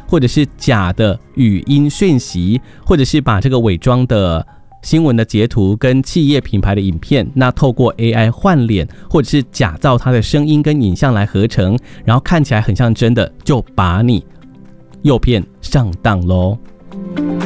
或者是假的语音讯息，或者是把这个伪装的新闻的截图跟企业品牌的影片，那透过 AI 换脸或者是假造它的声音跟影像来合成，然后看起来很像真的，就把你诱骗上当咯。